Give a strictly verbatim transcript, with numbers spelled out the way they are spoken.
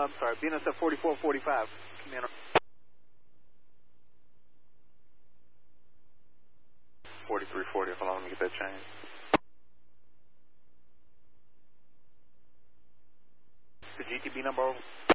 I'm sorry, B N S F forty-four forty-five. Commander. forty-three forty, hold on, let me get that changed. The G T B number over.